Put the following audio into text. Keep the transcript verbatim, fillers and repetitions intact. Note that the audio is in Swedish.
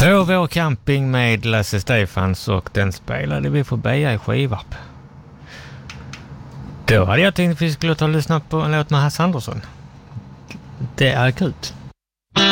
På vår camping med Lasse Stefans, och den spelade vi på B I Skivarp. Då hade jag tänkt att vi skulle ta och lyssna på en låt med Hasse Andersson. Det är akut.